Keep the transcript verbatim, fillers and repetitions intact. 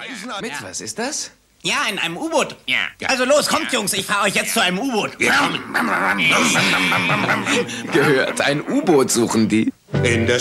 Mit, was ist das? Ja, in einem U-Boot. Ja. Also los, kommt, Jungs, ich fahre euch jetzt zu einem U-Boot. Gehört, ein U-Boot suchen die. In der